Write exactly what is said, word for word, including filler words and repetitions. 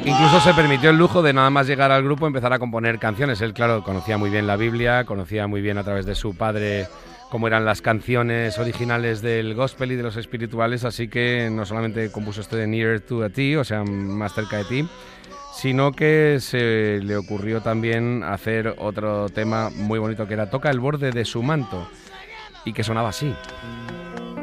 Incluso se permitió el lujo de nada más llegar al grupo empezar a componer canciones. Él, claro, conocía muy bien la Biblia, conocía muy bien a través de su padre cómo eran las canciones originales del gospel y de los espirituales, así que no solamente compuso este de Nearer to a Ti, o sea, más cerca de ti, sino que se le ocurrió también hacer otro tema muy bonito que era Toca el borde de su manto, y que sonaba así.